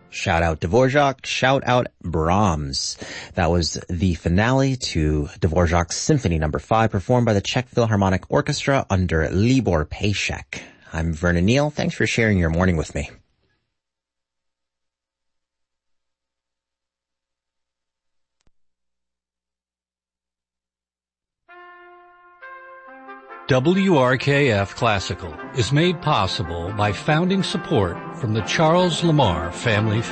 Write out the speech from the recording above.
Shout out Dvorak, shout out Brahms. That was the finale to Dvorak's Symphony No. 5, performed by the Czech Philharmonic Orchestra under Libor Pejsek. I'm Vernon Neal. Thanks for sharing your morning with me. WRKF Classical is made possible by founding support from the Charles Lamar Family